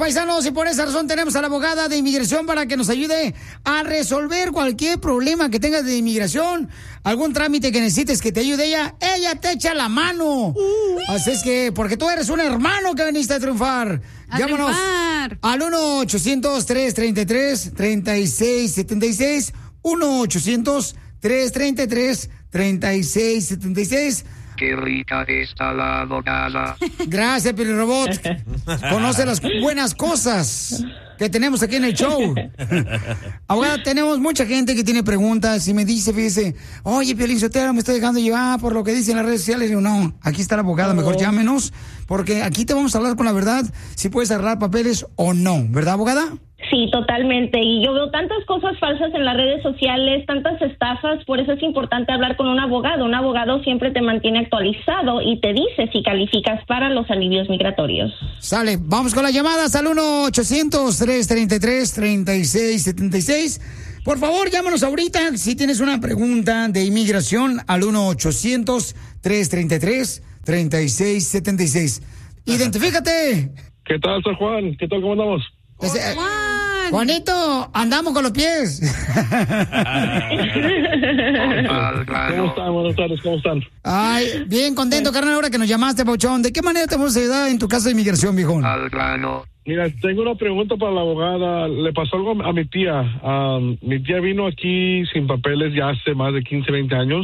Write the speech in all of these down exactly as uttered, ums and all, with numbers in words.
paisanos, y por esa razón tenemos a la abogada de inmigración para que nos ayude a resolver cualquier problema que tengas de inmigración, algún trámite que necesites que te ayude ella, ella te echa la mano. Uh, Así es que, porque tú eres un hermano que veniste a triunfar. A Llámanos triunfar. al uno ochocientos, trescientos treinta y tres, treinta y seis setenta y seis, uno ochocientos, trescientos treinta y tres, treinta y seis setenta y seis. Qué rica está la abogada. Gracias, Pilirobot. Conoce las buenas cosas que tenemos aquí en el show. Abogada, tenemos mucha gente que tiene preguntas y me dice, fíjese, oye, Piolín Sotelo, me estoy dejando llevar por lo que dicen las redes sociales. Y digo, no, aquí está la abogada, mejor llámenos, porque aquí te vamos a hablar con la verdad, si puedes arreglar papeles o no, ¿verdad, abogada? Sí, totalmente. Y yo veo tantas cosas falsas en las redes sociales, tantas estafas, por eso es importante hablar con un abogado. Un abogado siempre te mantiene actualizado y te dice si calificas para los alivios migratorios. Sale, vamos con las llamadas al uno ochocientos, trescientos treinta y tres, treinta y seis setenta y seis. Por favor, llámanos ahorita si tienes una pregunta de inmigración al uno ochocientos, trescientos treinta y tres, treinta y seis setenta y seis. Identifícate. ¿Qué tal, San Juan? ¿Qué tal? ¿Cómo andamos? Ese, Juan. Juanito, andamos con los pies. ¿Cómo están? Buenas tardes, ¿cómo están? Ay, bien contento, carnal, ahora que nos llamaste, Pauchón. ¿De qué manera te hemos ayudado en tu caso de inmigración, viejón? Al grano. Mira, tengo una pregunta para la abogada. Le pasó algo a mi tía. Um, mi tía vino aquí sin papeles ya hace más de quince, veinte años.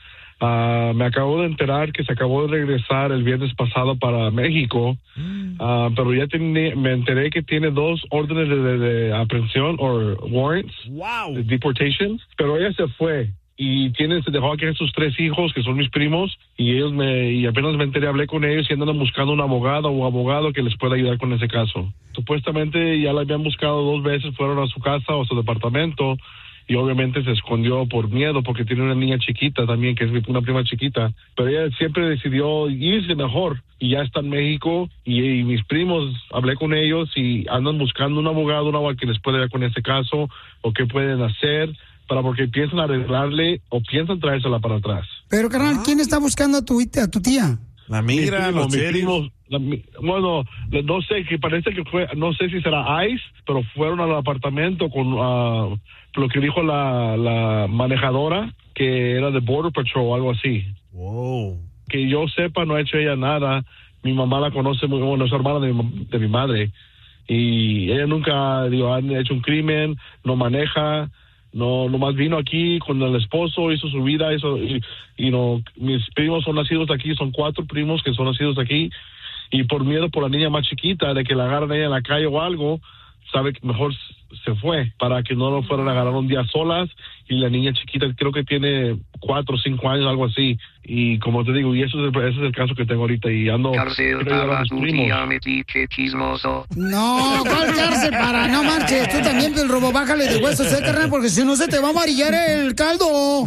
Uh, me acabo de enterar que se acabó de regresar el viernes pasado para México, uh, pero ya tiene, me enteré que tiene dos órdenes de, de, de aprehensión o warrants, wow. de deportation, pero ella se fue y tiene, se dejó aquí a sus tres hijos que son mis primos y ellos me, y apenas me enteré, hablé con ellos y andan buscando un abogado o abogado que les pueda ayudar con ese caso. Supuestamente ya la habían buscado dos veces, fueron a su casa o a su departamento. Y obviamente se escondió por miedo porque tiene una niña chiquita también, que es una prima chiquita. Pero ella siempre decidió irse mejor y ya está en México y, y mis primos, hablé con ellos y andan buscando un abogado, un abogado que les pueda ayudar con ese caso o qué pueden hacer para porque piensan arreglarle o piensan traérsela para atrás. Pero, carnal, ¿quién está buscando a tu, a tu tía? La migra, primo, los primos, la, bueno, no sé, que parece que fue, no sé si será ICE, pero fueron al apartamento con uh, lo que dijo la, la manejadora, que era de Border Patrol o algo así. Wow. Que yo sepa, no ha hecho ella nada. Mi mamá la conoce muy bueno, es hermana de mi, de mi madre. Y ella nunca, digo, ha hecho un crimen, no maneja. No, nomás vino aquí con el esposo, hizo su vida, hizo, y, y no, mis primos son nacidos aquí, son cuatro primos que son nacidos aquí, y por miedo por la niña más chiquita, de que la agarren ella en la calle o algo, sabe que mejor se fue, para que no lo fueran a agarrar un día solas, y la niña chiquita creo que tiene cuatro o cinco años, algo así, y como te digo, y eso es el, ese es el caso que tengo ahorita, y ando... Cárcel para tu tía metiche chismoso. No, ¿cuál cárcel para? No marches, tú también, el robo, bájale de huesos, ¿eh, carnal? Porque si no se te va a amarillar el caldo.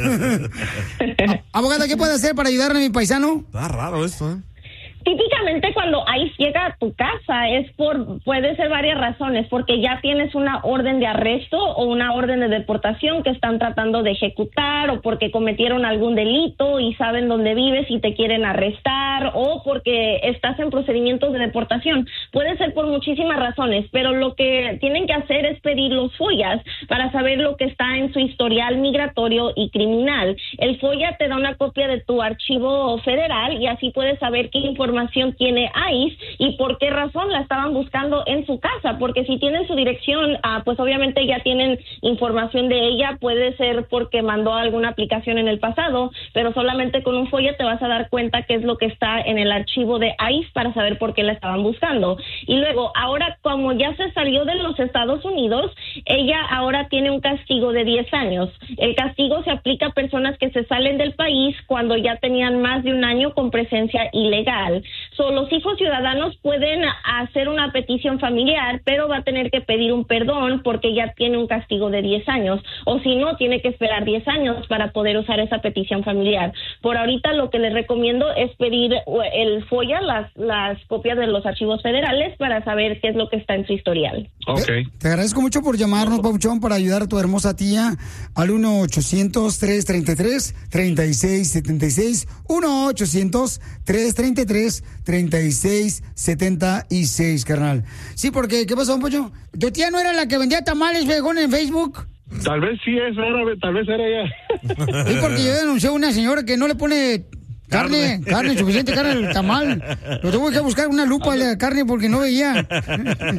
Abogada, ¿qué puede hacer para ayudarle a mi paisano? Está raro esto, ¿eh? Típicamente cuando ICE llega a tu casa es por, puede ser varias razones, porque ya tienes una orden de arresto o una orden de deportación que están tratando de ejecutar, o porque cometieron algún delito y saben dónde vives y te quieren arrestar, o porque estás en procedimientos de deportación. Puede ser por muchísimas razones, pero lo que tienen que hacer es pedir los FOIAs para saber lo que está en su historial migratorio y criminal. El FOIA te da una copia de tu archivo federal y así puedes saber qué información tiene ICE y por qué razón la estaban buscando en su casa, porque si tienen su dirección, ah, pues obviamente ya tienen información de ella. Puede ser porque mandó alguna aplicación en el pasado, pero solamente con un FOIA te vas a dar cuenta qué es lo que está en el archivo de ICE para saber por qué la estaban buscando. Y luego, ahora como ya se salió de los Estados Unidos, ella ahora tiene un castigo de diez años. El castigo se aplica a personas que se salen del país cuando ya tenían más de un año con presencia ilegal. So, los hijos ciudadanos pueden hacer una petición familiar, pero va a tener que pedir un perdón porque ya tiene un castigo de diez años, o si no, tiene que esperar diez años para poder usar esa petición familiar. Por ahorita lo que les recomiendo es pedir el FOIA, las, las copias de los archivos federales, para saber qué es lo que está en su historial. Okay. Te, te agradezco mucho por llamarnos, Pauchón, para ayudar a tu hermosa tía al uno ochocientos, trescientos treinta y tres, treinta y seis setenta y seis, uno ochocientos, trescientos treinta y tres, treinta y seis setenta y seis, carnal. Sí, porque, ¿qué pasó, don Poncho? ¿Tu tía no era la que vendía tamales, viejón, en Facebook? Tal vez sí es, era, tal vez era ella. Sí, porque yo denuncié a una señora que no le pone carne, carne, suficiente carne al tamal. Lo tuve que buscar una lupa de la carne porque no veía.